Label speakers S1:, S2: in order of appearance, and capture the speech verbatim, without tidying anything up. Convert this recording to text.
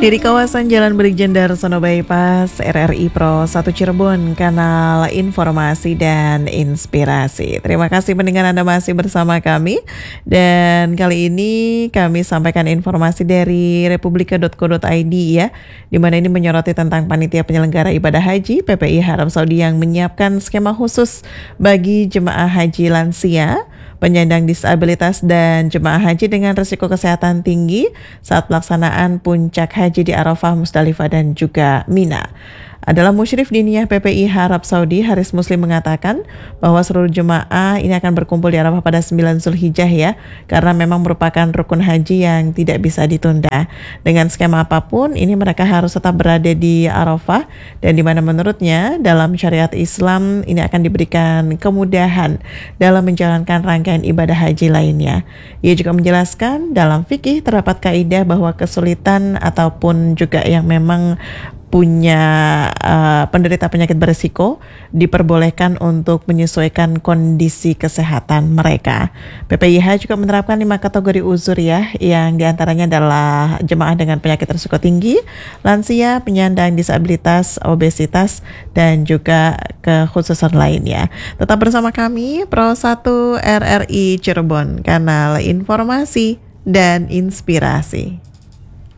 S1: Dari kawasan Jalan Brigjen Darsono Bypass, R R I Pro satu Cirebon, kanal informasi dan inspirasi. Terima kasih pendengar Anda masih bersama kami. Dan kali ini kami sampaikan informasi dari republika dot co dot i d ya, di mana ini menyoroti tentang panitia penyelenggara ibadah haji P P I Arab Saudi yang menyiapkan skema khusus bagi jemaah haji lansia, penyandang disabilitas, dan jemaah haji dengan risiko kesehatan tinggi saat pelaksanaan puncak haji di Arafah, Musdalifah, dan juga Mina. Adalah Musyrif Diniyah P P I Arab Saudi, Haris Muslim, mengatakan bahwa seluruh jemaah ini akan berkumpul di Arafah pada sembilan Zulhijjah ya, karena memang merupakan rukun haji yang tidak bisa ditunda. Dengan skema apapun, ini mereka harus tetap berada di Arafah, dan di mana menurutnya dalam syariat Islam ini akan diberikan kemudahan dalam menjalankan rangkaian ibadah haji lainnya. Ia juga menjelaskan dalam fikih terdapat kaidah bahwa kesulitan ataupun juga yang memang punya uh, penderita penyakit berisiko diperbolehkan untuk menyesuaikan kondisi kesehatan mereka. P P I H juga menerapkan lima kategori uzur ya, yang diantaranya adalah jemaah dengan penyakit risiko tinggi, lansia, penyandang disabilitas, obesitas, dan juga kekhususan lainnya. Tetap bersama kami, Pro satu R R I Cirebon, kanal informasi dan inspirasi.